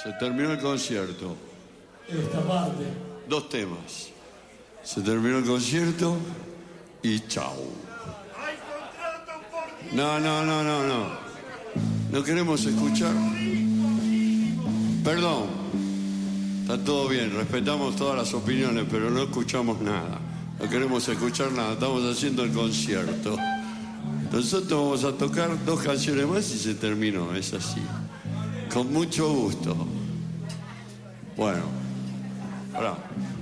Se terminó el concierto. Esta parte. 2 temas. Se terminó el concierto y chau. No. No queremos escuchar. Perdón. Está todo bien, respetamos todas las opiniones, pero no escuchamos nada. No queremos escuchar nada, estamos haciendo el concierto. Nosotros vamos a tocar 2 canciones más y se terminó, es así. Con mucho gusto. Bueno, ahora.